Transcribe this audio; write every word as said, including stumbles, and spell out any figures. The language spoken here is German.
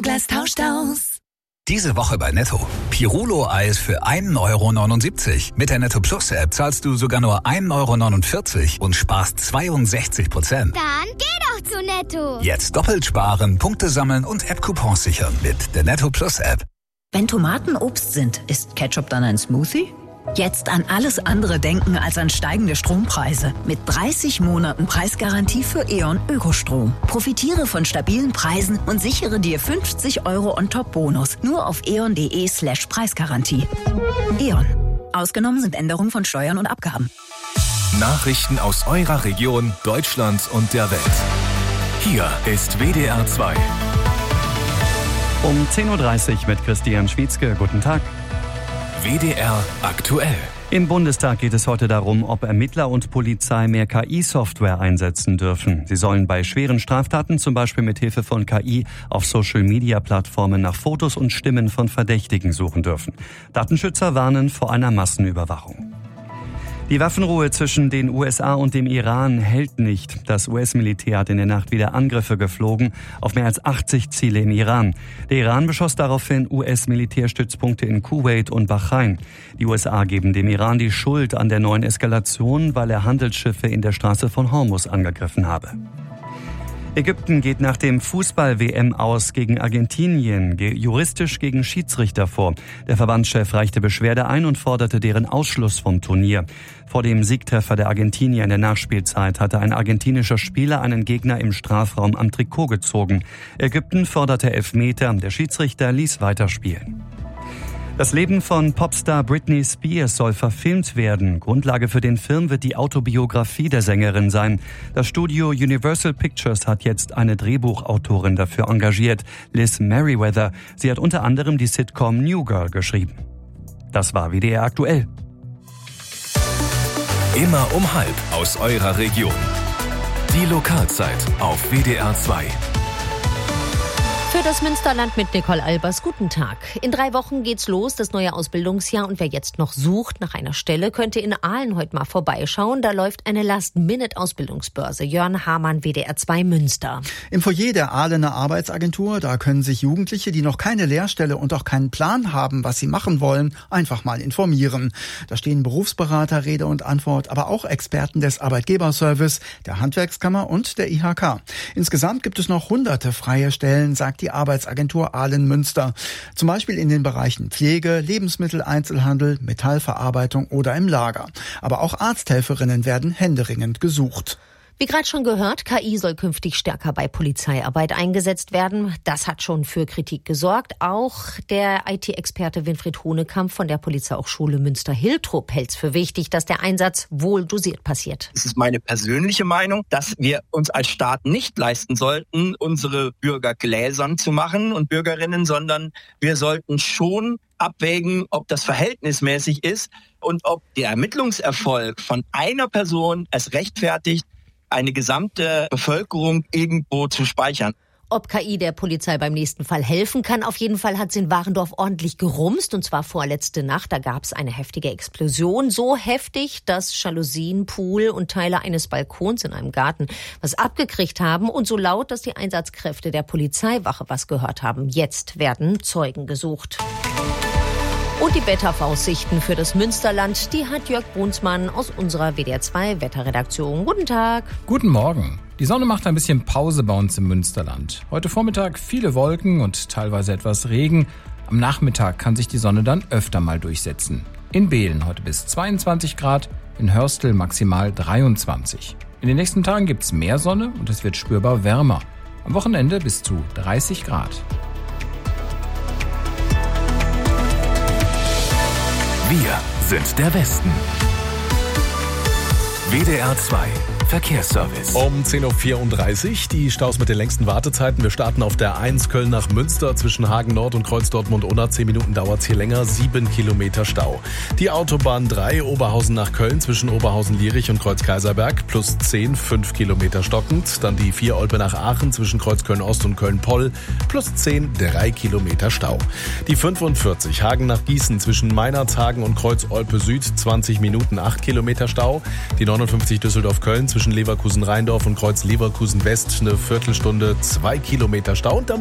Carglass tauscht aus. Diese Woche bei Netto. Pirulo-Eis für ein Euro neunundsiebzig. Mit der Netto Plus App zahlst du sogar nur ein Euro neunundvierzig und sparst zweiundsechzig Prozent. Dann geh doch zu Netto. Jetzt doppelt sparen, Punkte sammeln und App-Coupons sichern mit der Netto Plus App. Wenn Tomaten Obst sind, ist Ketchup dann ein Smoothie? Jetzt an alles andere denken als an steigende Strompreise. Mit dreißig Monaten Preisgarantie für E.ON Ökostrom. Profitiere von stabilen Preisen und sichere dir fünfzig Euro On-Top-Bonus. Nur auf eon.de slash Preisgarantie. E.ON. Ausgenommen sind Änderungen von Steuern und Abgaben. Nachrichten aus eurer Region, Deutschland und der Welt. Hier ist W D R zwei. Um zehn Uhr dreißig mit Christian Schwietzke. Guten Tag. W D R aktuell. Im Bundestag geht es heute darum, ob Ermittler und Polizei mehr K I-Software einsetzen dürfen. Sie sollen bei schweren Straftaten zum Beispiel mit Hilfe von K I auf Social-Media-Plattformen nach Fotos und Stimmen von Verdächtigen suchen dürfen. Datenschützer warnen vor einer Massenüberwachung. Die Waffenruhe zwischen den U S A und dem Iran hält nicht. Das U S-Militär hat in der Nacht wieder Angriffe geflogen auf mehr als achtzig Ziele im Iran. Der Iran beschoss daraufhin U S-Militärstützpunkte in Kuwait und Bahrain. Die U S A geben dem Iran die Schuld an der neuen Eskalation, weil er Handelsschiffe in der Straße von Hormuz angegriffen habe. Ägypten geht nach dem Fußball-W M aus gegen Argentinien, juristisch gegen Schiedsrichter vor. Der Verbandschef reichte Beschwerde ein und forderte deren Ausschluss vom Turnier. Vor dem Siegtreffer der Argentinier in der Nachspielzeit hatte ein argentinischer Spieler einen Gegner im Strafraum am Trikot gezogen. Ägypten forderte Elfmeter, der Schiedsrichter ließ weiterspielen. Das Leben von Popstar Britney Spears soll verfilmt werden. Grundlage für den Film wird die Autobiografie der Sängerin sein. Das Studio Universal Pictures hat jetzt eine Drehbuchautorin dafür engagiert, Liz Meriwether. Sie hat unter anderem die Sitcom New Girl geschrieben. Das war W D R aktuell. Immer um halb aus eurer Region. Die Lokalzeit auf W D R zwei. Für das Münsterland mit Nicole Albers, guten Tag. In drei Wochen geht's los, das neue Ausbildungsjahr. Und wer jetzt noch sucht nach einer Stelle, könnte in Aalen heute mal vorbeischauen. Da läuft eine Last-Minute-Ausbildungsbörse. Jörn Hamann, W D R zwei Münster. Im Foyer der Aalener Arbeitsagentur, da können sich Jugendliche, die noch keine Lehrstelle und auch keinen Plan haben, was sie machen wollen, einfach mal informieren. Da stehen Berufsberater Rede und Antwort, aber auch Experten des Arbeitgeberservice, der Handwerkskammer und der I H K. Insgesamt gibt es noch hunderte freie Stellen, sagt die Arbeitsagentur Aalen-Münster. Zum Beispiel in den Bereichen Pflege, Lebensmitteleinzelhandel, Metallverarbeitung oder im Lager. Aber auch Arzthelferinnen werden händeringend gesucht. Wie gerade schon gehört, K I soll künftig stärker bei Polizeiarbeit eingesetzt werden. Das hat schon für Kritik gesorgt. Auch der I T-Experte Winfried Honekamp von der Polizeihochschule Münster-Hiltrup hält es für wichtig, dass der Einsatz wohl dosiert passiert. Es ist meine persönliche Meinung, dass wir uns als Staat nicht leisten sollten, unsere Bürger gläsern zu machen und Bürgerinnen, sondern wir sollten schon abwägen, ob das verhältnismäßig ist und ob der Ermittlungserfolg von einer Person es rechtfertigt, eine gesamte Bevölkerung irgendwo zu speichern. Ob K I der Polizei beim nächsten Fall helfen kann, auf jeden Fall hat es in Warendorf ordentlich gerumst. Und zwar vorletzte Nacht, da gab es eine heftige Explosion. So heftig, dass Jalousien, Pool und Teile eines Balkons in einem Garten was abgekriegt haben. Und so laut, dass die Einsatzkräfte der Polizeiwache was gehört haben. Jetzt werden Zeugen gesucht. Und die Wetteraussichten für das Münsterland, die hat Jörg Brunsmann aus unserer W D R zwei Wetterredaktion. Guten Tag. Guten Morgen. Die Sonne macht ein bisschen Pause bei uns im Münsterland. Heute Vormittag viele Wolken und teilweise etwas Regen. Am Nachmittag kann sich die Sonne dann öfter mal durchsetzen. In Behlen heute bis zweiundzwanzig Grad, in Hörstel maximal dreiundzwanzig. In den nächsten Tagen gibt's mehr Sonne und es wird spürbar wärmer. Am Wochenende bis zu dreißig Grad. Wir sind der Westen. W D R zwei Verkehrsservice. Um zehn Uhr vierunddreißig die Staus mit den längsten Wartezeiten. Wir starten auf der eins Köln nach Münster zwischen Hagen Nord und Kreuz Dortmund-Unna. Zehn Minuten dauert es hier länger, sieben Kilometer Stau. Die Autobahn drei Oberhausen nach Köln zwischen Oberhausen-Lierich und Kreuz Kaiserberg plus zehn, fünf Kilometer stockend. Dann die vier Olpe nach Aachen zwischen Kreuz Köln-Ost und Köln-Poll plus zehn, drei Kilometer Stau. Die fünfundvierzig Hagen nach Gießen zwischen Meinerzhagen und Kreuz Olpe Süd zwanzig Minuten, acht Kilometer Stau. Die neunundfünfzig Düsseldorf-Köln zwischen Leverkusen-Rheindorf und Kreuz Leverkusen West eine Viertelstunde, zwei Kilometer Stau und damit